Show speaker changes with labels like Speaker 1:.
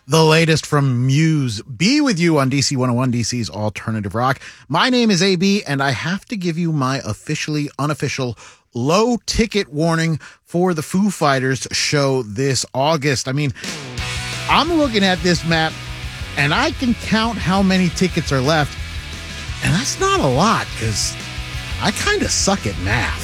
Speaker 1: The latest from Muse. Be with you on DC 101, DC's Alternative Rock. My name is AB, and I have to give you my officially unofficial low ticket warning for the Foo Fighters show this August. I mean, I'm looking at this map, and I can count how many tickets are left, and that's not a lot, because I kind of suck at math.